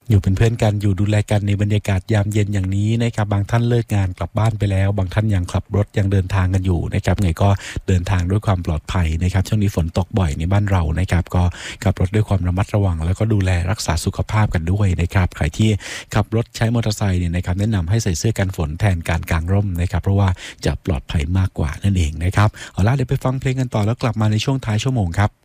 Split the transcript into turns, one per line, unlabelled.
อยู่เป็นเพื่อนกันอยู่ดูแลกันในบรรยากาศยามเย็นอย่างนี้นะครับบางท่านเลิกงานกลับบ้านไปแล้วบางท่านยังขับรถยังเดินทางกันอยู่นะครับไงก็เดินทางด้วยความปลอดภัยนะครับช่วงนี้ฝนตกบ่อยในบ้านเรานะครับก็ขับรถด้วยความระมัดระวังแล้วก็ดูแลรักษาสุขภาพกันด้วยนะครับใครที่ขับรถใช้มอเตอร์ไซค์เนี่ยนะครับแนะนำให้ใส่เสื้อกันฝนแทนการกางร่มนะครับเพราะว่าจะปลอดภัยมากกว่านั่นเองนะครับเอาล่ะเดี๋ยวไปฟังเพลงกันต่อแล้วกลับมาในช่วงท้ายชั่วโมงครับ